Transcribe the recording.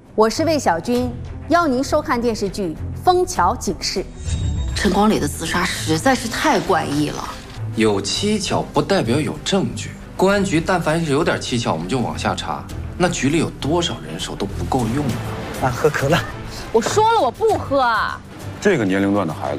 我是魏小军，邀您收看电视剧《枫桥警事》。 陈光磊的自杀实在是太怪异了。 有蹊跷不代表有证据，公安局但凡是有点蹊跷，我们就往下查。那局里有多少人手都不够用啊！ 俺喝可乐。 我说了我不喝。 这个年龄段的孩子